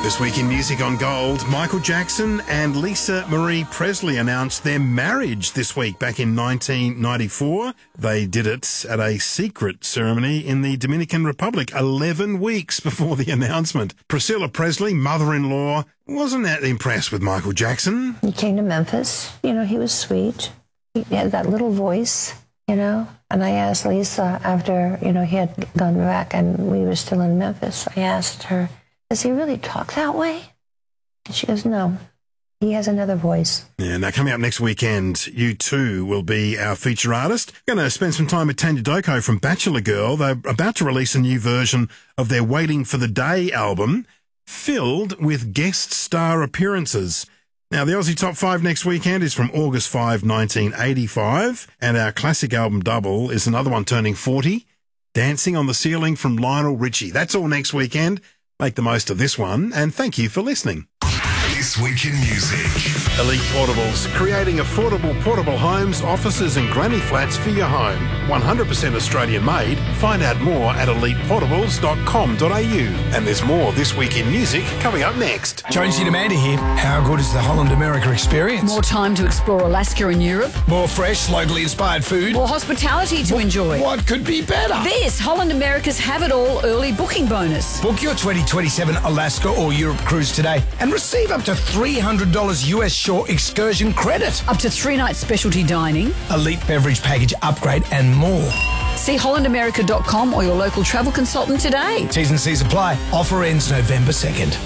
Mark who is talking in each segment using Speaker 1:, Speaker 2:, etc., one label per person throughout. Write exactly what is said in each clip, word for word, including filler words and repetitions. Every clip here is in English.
Speaker 1: This week in Music on Gold, Michael Jackson and Lisa Marie Presley announced their marriage this week back in nineteen ninety-four. They did it at a secret ceremony in the Dominican Republic eleven weeks before the announcement. Priscilla Presley, mother-in-law, wasn't that impressed with Michael Jackson.
Speaker 2: He came to Memphis. You know, he was sweet. He had that little voice, you know. And I asked Lisa after, you know, he had gone back and we were still in Memphis, I asked her, does he really talk that way? And she goes, no, he has another voice.
Speaker 1: Yeah, now coming up next weekend, U two will be our feature artist. Going to spend some time with Tanya Doko from Bachelor Girl. They're about to release a new version of their Waiting for the Day album, filled with guest star appearances. Now, the Aussie Top five next weekend is from August fifth, nineteen eighty-five, and our classic album double is another one turning forty, Dancing on the Ceiling from Lionel Richie. That's all next weekend. Make the most of this one, and thank you for listening.
Speaker 3: This Week in Music.
Speaker 1: Elite Portables, creating affordable portable homes, offices and granny flats for your home. one hundred percent Australian made. Find out more at elite portables dot com dot a u. And there's more This Week in Music coming up next.
Speaker 4: Jonesy and Amanda here. How good is the Holland America experience?
Speaker 5: More time to explore Alaska and Europe.
Speaker 4: More fresh, locally inspired food.
Speaker 5: More hospitality to
Speaker 4: what,
Speaker 5: enjoy.
Speaker 4: What could be better?
Speaker 5: This Holland America's Have It All early booking bonus.
Speaker 4: Book your twenty twenty-seven Alaska or Europe cruise today and receive up to three hundred dollars U S shore excursion credit.
Speaker 5: Up to three nights specialty dining.
Speaker 4: Elite beverage package upgrade and more.
Speaker 5: See holland america dot com or your local travel consultant today.
Speaker 4: T's and C's apply. Offer ends November second.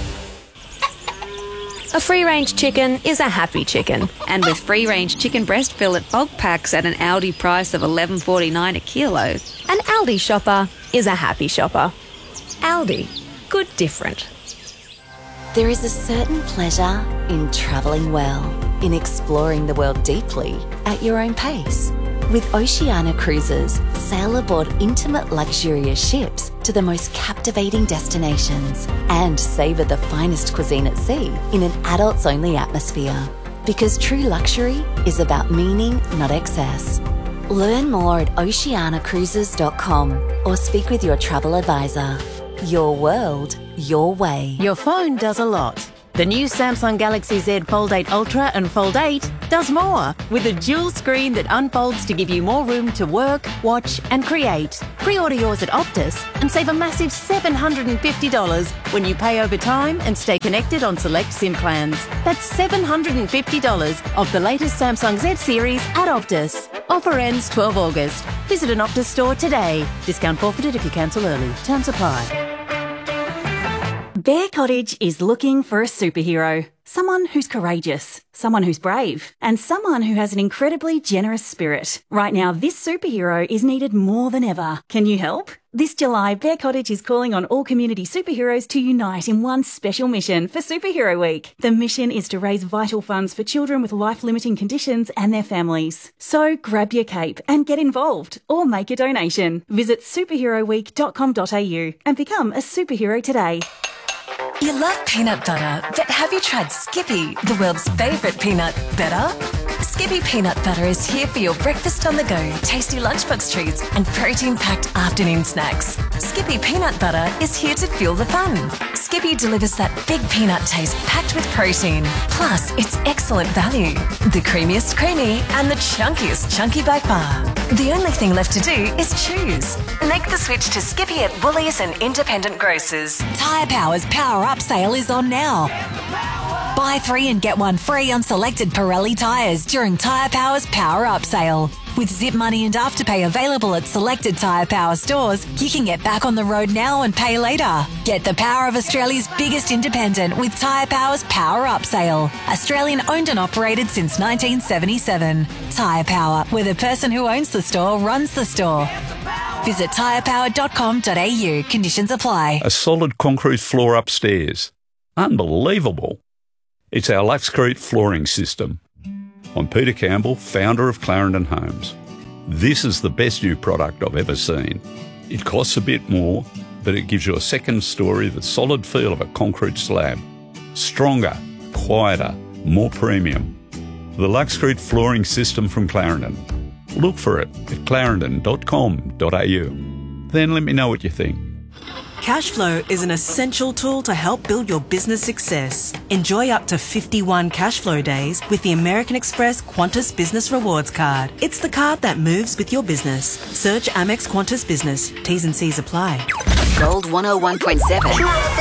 Speaker 6: A free-range chicken is a happy chicken. And with free-range chicken breast fillet bulk packs at an Aldi price of eleven forty-nine a kilo, an Aldi shopper is a happy shopper. Aldi. Good different.
Speaker 7: There is a certain pleasure in travelling well, in exploring the world deeply at your own pace. With Oceania Cruises, sail aboard intimate luxurious ships to the most captivating destinations and savour the finest cuisine at sea in an adults-only atmosphere. Because true luxury is about meaning, not excess. Learn more at oceania cruises dot com or speak with your travel advisor. Your world, your way.
Speaker 8: Your phone does a lot. The new Samsung Galaxy Z Fold eight Ultra and Fold eight does more, with a dual screen that unfolds to give you more room to work, watch and create. Pre-order yours at Optus and save a massive seven hundred fifty dollars when you pay over time and stay connected on select SIM plans. That's seven hundred fifty dollars of the latest Samsung Z series at Optus. Offer ends twelfth of August. Visit an Optus store today. Discount forfeited if you cancel early. Terms apply.
Speaker 9: Bear Cottage is looking for a superhero. Someone who's courageous, someone who's brave, and someone who has an incredibly generous spirit. Right now, this superhero is needed more than ever. Can you help? This July, Bear Cottage is calling on all community superheroes to unite in one special mission for Superhero Week. The mission is to raise vital funds for children with life-limiting conditions and their families. So grab your cape and get involved, or make a donation. Visit superhero week dot com dot a u and become a superhero today.
Speaker 10: You love peanut butter, but have you tried Skippy, the world's favourite peanut butter? Skippy peanut butter is here for your breakfast on the go, tasty lunchbox treats and protein-packed afternoon snacks. Skippy peanut butter is here to fuel the fun. Skippy delivers that big peanut taste packed with protein. Plus, it's excellent value. The creamiest creamy and the chunkiest chunky by far. The only thing left to do is choose. Make the switch to Skippy at Woolies and independent grocers.
Speaker 11: Tyre Power's Power Up sale is on now. Buy three and get one free on selected Pirelli tyres during Tyre Power's Power Up sale. With Zip Money and Afterpay available at selected Tyre Power stores, you can get back on the road now and pay later. Get the power of Australia's biggest independent with Tyre Power's Power Up sale. Australian owned and operated since nineteen seventy-seven. Tyre Power, where the person who owns the store runs the store. Visit tyre power dot com dot a u. Conditions apply.
Speaker 12: A solid concrete floor upstairs. Unbelievable. It's our Luxcrete flooring system. I'm Peter Campbell, founder of Clarendon Homes. This is the best new product I've ever seen. It costs a bit more, but it gives you a second story, the solid feel of a concrete slab. Stronger, quieter, more premium. The Luxcrete flooring system from Clarendon. Look for it at clarendon dot com dot a u. Then let me know what you think.
Speaker 13: Cashflow is an essential tool to help build your business success. Enjoy up to fifty-one Cashflow days with the American Express Qantas Business Rewards Card. It's the card that moves with your business. Search Amex Qantas Business. T's and C's apply.
Speaker 14: Gold one oh one point seven.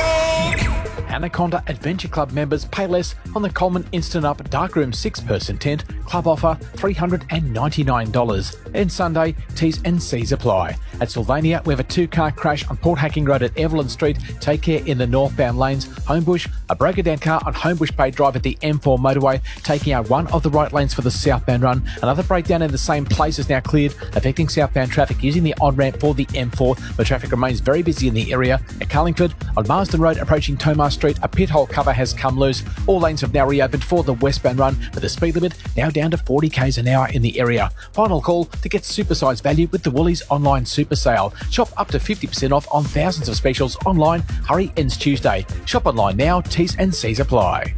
Speaker 15: Anaconda Adventure Club members pay less on the Coleman Instant Up Darkroom six-person tent. Club offer three hundred ninety-nine dollars. And Sunday, T's and C's apply. At Sylvania, we have a two-car crash on Port Hacking Road at Evelyn Street. Take care in the northbound lanes. Homebush, a broken-down car on Homebush Bay Drive at the M four motorway, taking out one of the right lanes for the southbound run. Another breakdown in the same place is now cleared, affecting southbound traffic using the on-ramp for the M four, where traffic remains very busy in the area. At Carlingford, on Marsden Road approaching Tomar Street, a pit hole cover has come loose. All lanes have now reopened for the westbound run, with the speed limit now down to forty kays an hour in the area. Final call to get supersized value with the Woolies online super sale. Shop up to fifty percent off on thousands of specials online. Hurry ends Tuesday. Shop online now. T's and C's apply.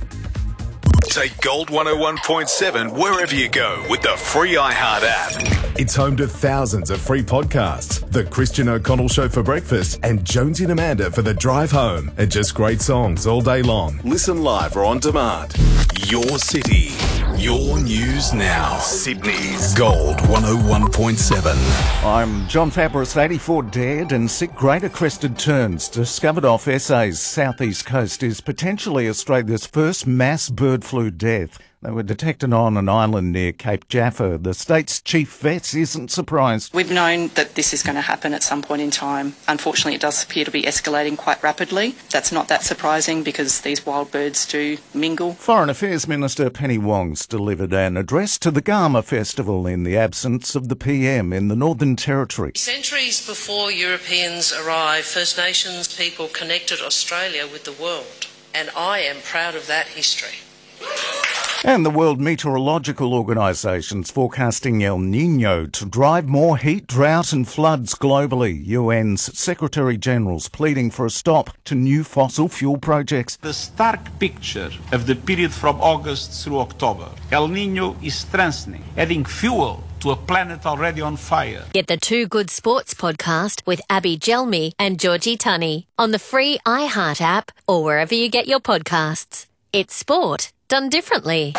Speaker 3: Take Gold one oh one point seven wherever you go with the free iHeart app. It's home to thousands of free podcasts. The Christian O'Connell Show for breakfast and Jonesy and Amanda for the drive home. And just great songs all day long. Listen live or on demand. Your city. Your news now. Sydney's Gold one oh one point seven.
Speaker 16: I'm John Fabris. eighty-four dead and sick greater crested terns discovered off S A's southeast coast is potentially Australia's first mass bird flu death. They were detected on an island near Cape Jaffa. The state's chief vet isn't surprised.
Speaker 17: We've known that this is going to happen at some point in time. Unfortunately, it does appear to be escalating quite rapidly. That's not that surprising because these wild birds do mingle.
Speaker 16: Foreign Affairs Minister Penny Wong's delivered an address to the Garma Festival in the absence of the P M in the Northern Territory.
Speaker 18: Centuries before Europeans arrived, First Nations people connected Australia with the world, and I am proud of that history.
Speaker 16: And the World Meteorological Organisation's forecasting El Niño to drive more heat, drought and floods globally. U N's Secretary-General's pleading for a stop to new fossil fuel projects.
Speaker 19: The stark picture of the period from August through October. El Niño is strengthening, adding fuel to a planet already on fire.
Speaker 20: Get the Two Good Sports podcast with Abby Gelmi and Georgie Tunney on the free iHeart app or wherever you get your podcasts. It's sport done differently.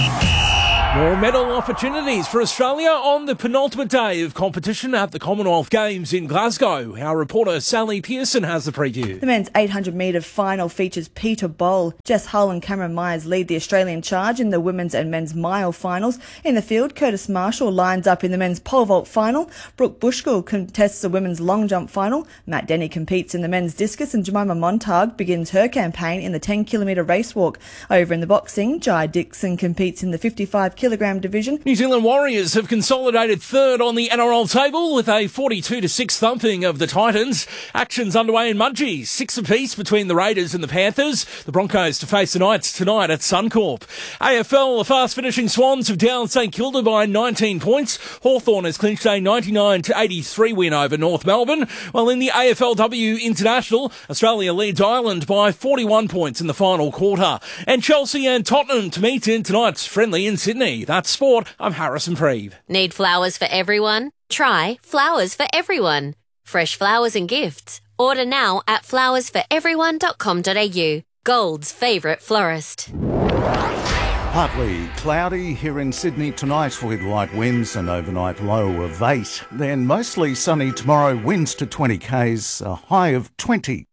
Speaker 21: More medal opportunities for Australia on the penultimate day of competition at the Commonwealth Games in Glasgow. Our reporter Sally Pearson has the preview.
Speaker 22: The men's eight hundred metre final features Peter Bol. Jess Hull and Cameron Myers lead the Australian charge in the women's and men's mile finals. In the field, Curtis Marshall lines up in the men's pole vault final. Brooke Bushgill contests the women's long jump final. Matt Denny competes in the men's discus and Jemima Montag begins her campaign in the ten kilometre race walk. Over in the boxing, Jai Dixon competes in the fifty-five kilogram division.
Speaker 21: New Zealand Warriors have consolidated third on the N R L table with a forty-two to six thumping of the Titans. Action's underway in Mudgee, six apiece between the Raiders and the Panthers. The Broncos to face the Knights tonight at Suncorp. A F L, the fast-finishing Swans have downed St Kilda by nineteen points. Hawthorn has clinched a ninety-nine to eighty-three win over North Melbourne, while in the A F L W International, Australia leads Ireland by forty-one points in the final quarter. And Chelsea and Tottenham to meet in tonight's friendly in Sydney. That's sport. I'm Harrison Preeve.
Speaker 20: Need flowers for everyone? Try Flowers for Everyone. Fresh flowers and gifts. Order now at flowers for everyone dot com dot a u. Gold's favourite florist.
Speaker 16: Partly cloudy here in Sydney tonight with light winds, an overnight low of eight. Then mostly sunny tomorrow, winds to twenty kays, a high of twenty.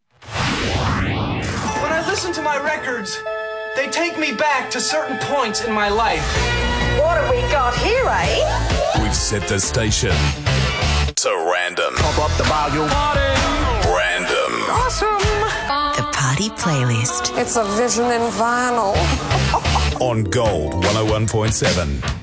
Speaker 23: When I listen to my records, they take me back to certain points in my life.
Speaker 24: What have we got here, eh?
Speaker 3: We've set the station to random.
Speaker 24: Pop up the volume. Party.
Speaker 3: Random.
Speaker 24: Awesome.
Speaker 11: The party playlist.
Speaker 24: It's a vision in vinyl.
Speaker 3: On Gold one oh one point seven.